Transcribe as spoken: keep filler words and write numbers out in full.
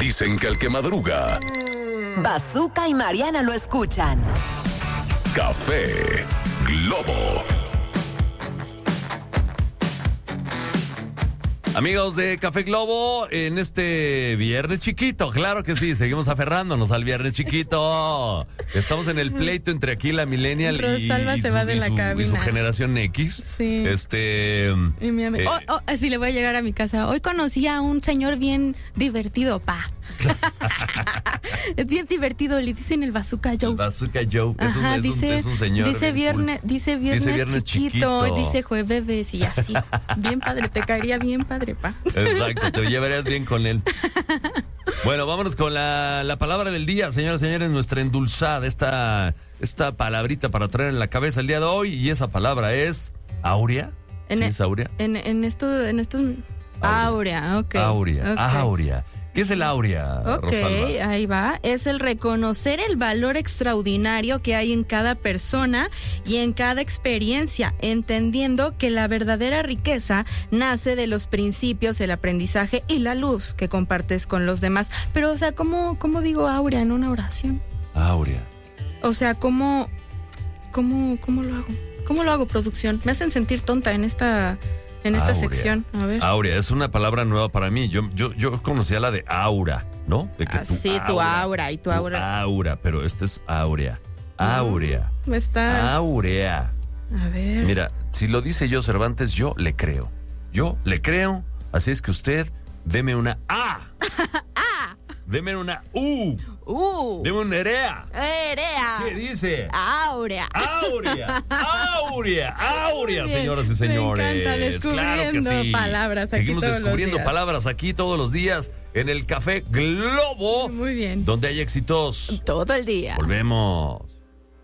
Dicen que el que madruga, Bazooka y Mariana lo escuchan. Café Globo. Amigos de Café Globo, en este viernes chiquito, claro que sí, seguimos aferrándonos al viernes chiquito. Estamos en el pleito entre aquí la Millennial y, Rosalba y, se su, va de y la su- y cabina. su generación X. Sí. Este. Y mi amigo, eh, oh, oh, así le voy a llegar a mi casa. Hoy conocí a un señor bien divertido, pa. Es bien divertido, le dicen el Bazooka Joe. el Bazooka Joe es, un, Ajá, es, dice, un, es un señor. dice bien viernes, cool. dice viernes, Dice viernes chiquito, chiquito. dice jueves y así. Bien padre, te caería bien padre, pa. Exacto, te llevarías bien con él. Bueno, vámonos con la, la palabra del día, señoras y señores, nuestra endulzada, esta, esta palabrita para traer en la cabeza el día de hoy, y esa palabra es áurea. En ¿Sí e- es áurea? En, en esto, en estos áurea, ok. Áurea, ok. áurea. ¿Qué es el áurea, Ok, Rosalba? ahí va. Es el reconocer el valor extraordinario que hay en cada persona y en cada experiencia, entendiendo que la verdadera riqueza nace de los principios, el aprendizaje y la luz que compartes con los demás. Pero, o sea, ¿cómo, cómo digo áurea en una oración? Áurea. O sea, ¿cómo, cómo, cómo lo hago? ¿Cómo lo hago, producción? Me hacen sentir tonta en esta... En esta Áurea. sección, a ver. Áurea, es una palabra nueva para mí. Yo, yo, yo conocía la de aura, ¿no? De que Ah, sí, tu aura y tu aura. aura, pero este es áurea. Áurea. Me está... Áurea. A ver. Mira, si lo dice yo Cervantes, yo le creo. Yo le creo, así es que usted deme una A. ¡Ah! Deme una U. ¡Uh! Deme una erea. ¡Erea! ¿Qué dice? ¡Áurea! Áurea, áurea, áurea, Muy bien. señoras y Me señores. encanta, Claro que descubriendo sí. palabras aquí Seguimos todos los descubriendo días. palabras aquí todos los días en el Café Globo. Muy bien. Donde hay éxitos. Todo el día. Volvemos.